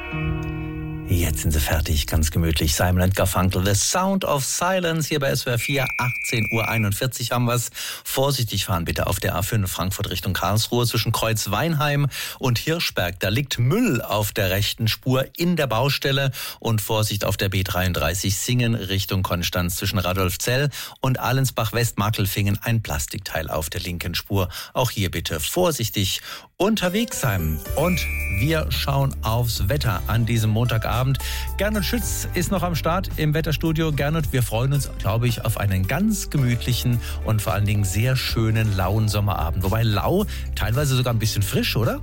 Jetzt sind sie fertig, ganz gemütlich. Simon & Garfunkel, The Sound of Silence, hier bei SWR 4, 18:41 Uhr haben wir es. Vorsichtig fahren bitte auf der A5 Frankfurt Richtung Karlsruhe zwischen Kreuzweinheim und Hirschberg. Da liegt Müll auf der rechten Spur in der Baustelle. Und Vorsicht auf der B33 Singen Richtung Konstanz zwischen Radolfzell und Allensbach-Westmarkelfingen. Ein Plastikteil auf der linken Spur. Auch hier bitte vorsichtig unterwegs sein. Und wir schauen aufs Wetter an diesem Montagabend. Gernot Schütz ist noch am Start im Wetterstudio. Gernot, wir freuen uns, glaube ich, auf einen ganz gemütlichen und vor allen Dingen sehr schönen, lauen Sommerabend. Wobei lau, teilweise sogar ein bisschen frisch, oder?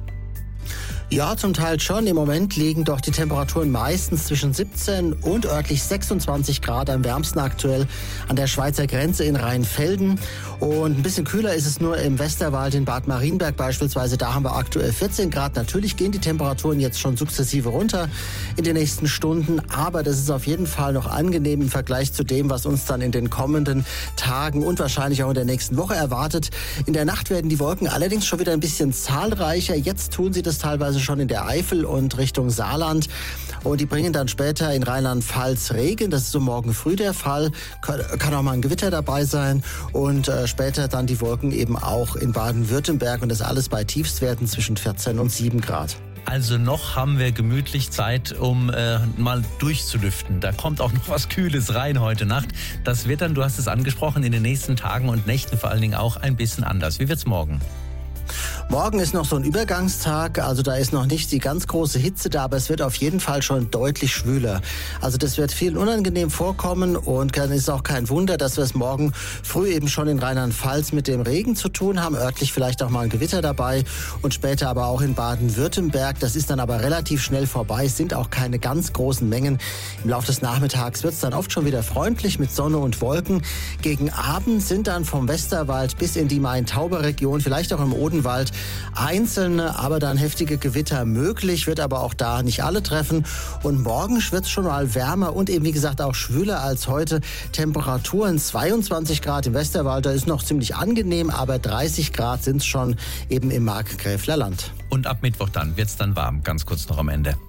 Ja, zum Teil schon. Im Moment liegen doch die Temperaturen meistens zwischen 17 und örtlich 26 Grad, am wärmsten aktuell an der Schweizer Grenze in Rheinfelden. Und ein bisschen kühler ist es nur im Westerwald in Bad Marienberg beispielsweise. Da haben wir aktuell 14 Grad. Natürlich gehen die Temperaturen jetzt schon sukzessive runter in den nächsten Stunden. Aber das ist auf jeden Fall noch angenehm im Vergleich zu dem, was uns dann in den kommenden Tagen und wahrscheinlich auch in der nächsten Woche erwartet. In der Nacht werden die Wolken allerdings schon wieder ein bisschen zahlreicher. Jetzt tun sie das teilweise schon in der Eifel und Richtung Saarland. Und die bringen dann später in Rheinland-Pfalz Regen. Das ist so morgen früh der Fall. Kann auch mal ein Gewitter dabei sein. Und später dann die Wolken eben auch in Baden-Württemberg. Und das alles bei Tiefstwerten zwischen 14 und 7 Grad. Also noch haben wir gemütlich Zeit, um mal durchzulüften. Da kommt auch noch was Kühles rein heute Nacht. Das wird dann, du hast es angesprochen, in den nächsten Tagen und Nächten vor allen Dingen auch ein bisschen anders. Wie wird's morgen? Morgen ist noch so ein Übergangstag, also da ist noch nicht die ganz große Hitze da, aber es wird auf jeden Fall schon deutlich schwüler. Also das wird vielen unangenehm vorkommen und dann ist auch kein Wunder, dass wir es morgen früh eben schon in Rheinland-Pfalz mit dem Regen zu tun haben, örtlich vielleicht auch mal ein Gewitter dabei und später aber auch in Baden-Württemberg. Das ist dann aber relativ schnell vorbei, es sind auch keine ganz großen Mengen. Im Laufe des Nachmittags wird es dann oft schon wieder freundlich mit Sonne und Wolken. Gegen Abend sind dann vom Westerwald bis in die Main-Tauber-Region, vielleicht auch im Odenwald, einzelne, aber dann heftige Gewitter möglich, wird aber auch da nicht alle treffen. Und morgen wird es schon mal wärmer und eben wie gesagt auch schwüler als heute. Temperaturen 22 Grad im Westerwald, da ist noch ziemlich angenehm, aber 30 Grad sind es schon eben im Markgräfler Land. Und ab Mittwoch dann wird es dann warm, ganz kurz noch am Ende.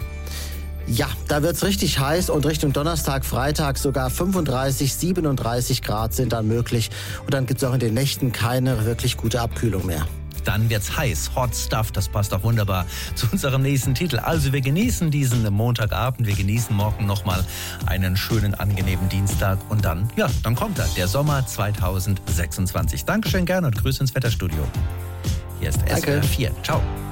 Ja, da wird's richtig heiß und Richtung Donnerstag, Freitag sogar 35, 37 Grad sind dann möglich. Und dann gibt's auch in den Nächten keine wirklich gute Abkühlung mehr. Dann wird's heiß, Hot Stuff, das passt auch wunderbar zu unserem nächsten Titel. Also wir genießen diesen Montagabend, wir genießen morgen nochmal einen schönen, angenehmen Dienstag und dann kommt er, der Sommer 2026. Dankeschön, Gernot, Grüße ins Wetterstudio. Hier ist SWR 4. Ciao.